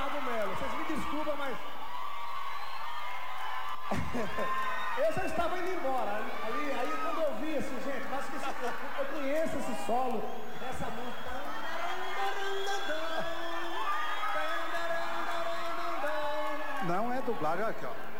Leonardo Melo. Vocês me desculpam, mas... eu já estava indo embora. Aí quando eu vi assim, gente, acho que eu conheço esse solo dessa música. Não é dublagem, aqui ó.